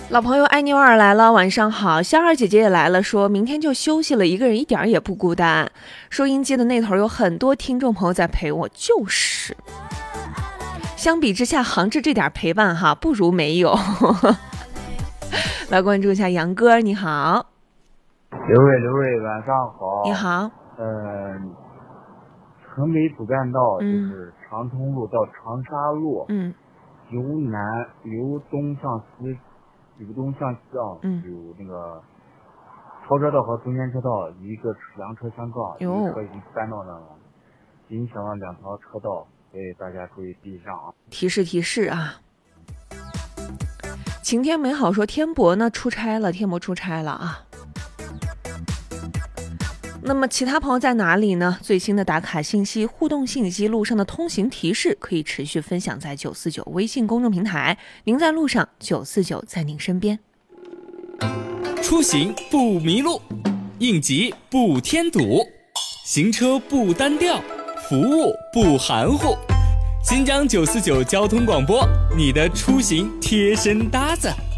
老朋友爱妞儿来了，晚上好。香儿姐姐也来了，说明天就休息了，一个人一点也不孤单。收音机的那头有很多听众朋友在陪我，就是相比之下，杭州这点陪伴哈，不如没有。来关注一下杨哥，你好。 刘瑞，晚上好。 你好。 城北主干道就是长通路到长沙路，由东向西有那个超车道和中间车道一个两车相撞，一个车已经翻到那了，影响了两条车道，所以大家注意避让啊。 提示啊。晴天美好说天博呢出差了啊。那么其他朋友在哪里呢？最新的打卡信息、互动信息、路上的通行提示可以持续分享在949微信公众平台。您在路上，949在您身边。 出行不迷路，应急不添堵，行车不单调，服务不含糊。新疆949交通广播，你的出行贴身搭子。